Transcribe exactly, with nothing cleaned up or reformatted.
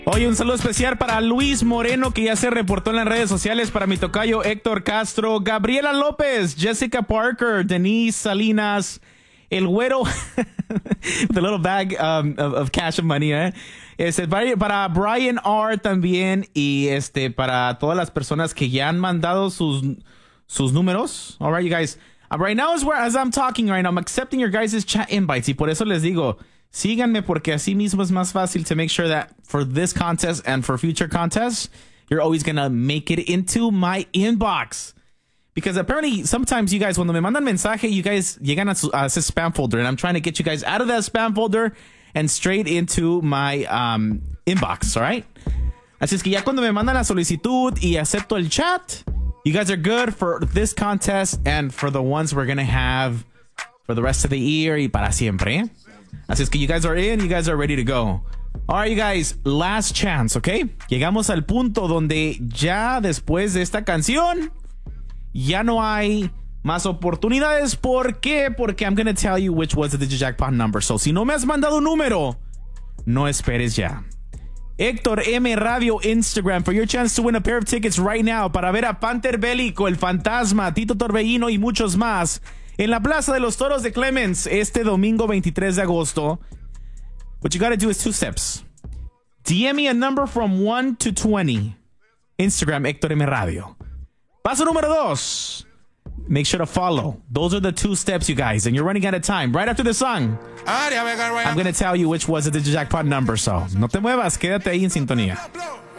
Oye, un saludo especial para Luis Moreno, que ya se reportó en las redes sociales, para mi tocayo Héctor Castro, Gabriela López, Jessica Parker, Denise Salinas, el güero, with a little bag um, of, of cash and money, eh? Este, para Brian R. también, y este, para todas las personas que ya han mandado sus, sus números. All right, you guys. Uh, right now, is where, as I'm talking right now, I'm accepting your guys' chat invites, y por eso les digo, síganme, porque así mismo es más fácil to make sure that for this contest and for future contests, you're always going to make it into my inbox. Because apparently, sometimes you guys, cuando me mandan mensaje, you guys llegan a, su, a ese spam folder, and I'm trying to get you guys out of that spam folder and straight into my um, inbox, all right? Así es que ya cuando me mandan la solicitud y acepto el chat, you guys are good for this contest and for the ones we're going to have for the rest of the year y para siempre, ¿eh? Así es que you guys are in, you guys are ready to go. All right, you guys, last chance, ¿ok? Llegamos al punto donde ya después de esta canción, ya no hay más oportunidades. ¿Por qué? Porque I'm going to tell you which was the Digijackpot number. So, si no me has mandado un número, no esperes ya. Héctor M. Radio Instagram for your chance to win a pair of tickets right now para ver a Panther Bélico, El Fantasma, Tito Torbellino y muchos más en la Plaza de los Toros de Clemens este domingo veintitrés de agosto. What you got to do is two steps. D M me a number from one to twenty. Instagram, Héctor M. Radio. Paso número dos. Make sure to follow. Those are the two steps, you guys. And you're running out of time. Right after the song, I'm going to tell you which was the Digijackpot number. So, no te muevas. Quédate ahí en sintonía.